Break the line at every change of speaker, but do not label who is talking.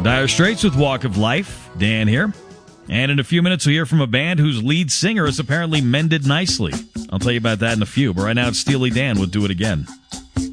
Dire Straits with Walk of Life. Dan here. And in a few minutes, we'll hear from a band whose lead singer has apparently mended nicely. I'll tell you about that in a few. But right now, it's Steely Dan with Do It Again.